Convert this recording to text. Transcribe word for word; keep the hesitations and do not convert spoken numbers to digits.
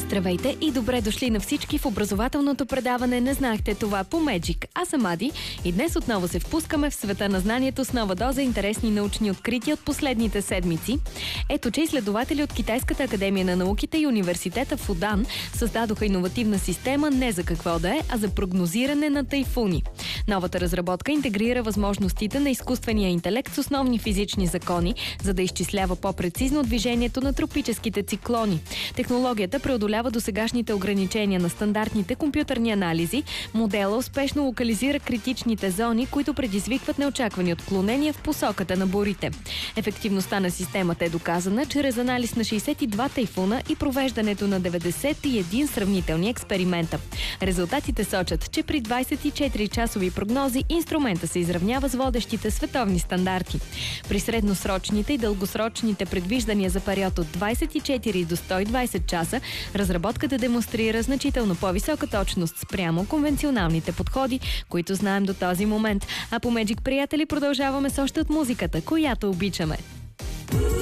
Здравейте и добре дошли на всички в образователното предаване "Не знаехте това" по Magic. Аз съм Ади и днес отново се впускаме в света на знанието с нова доза интересни научни открития от последните седмици. Ето, че изследователи от Китайската академия на науките и университета в Удан създадоха иновативна система не за какво да е, а за прогнозиране на тайфуни. Новата разработка интегрира възможностите на изкуствения интелект с основни физични закони, за да изчислява по-прецизно движението на тропическите циклони. Технологията преодолява досегашните ограничения на стандартните компютърни анализи. Модела успешно локализира критичните зони, които предизвикват неочаквани отклонения в посоката на бурите. Ефективността на системата е доказана чрез анализ на шейсет и два тайфуна и провеждането на деветдесет и един сравнителни експеримента. Резултатите сочат, че при двадесет и четири часови прогнози инструмента се изравнява с водещите световни стандарти. При средносрочните и дългосрочните предвиждания за период от двадесет и четири до сто и двадесет часа, разработката демонстрира значително по-висока точност спрямо конвенционалните подходи, които знаем до този момент. А по Magic, приятели, продължаваме с още от музиката, която обичаме.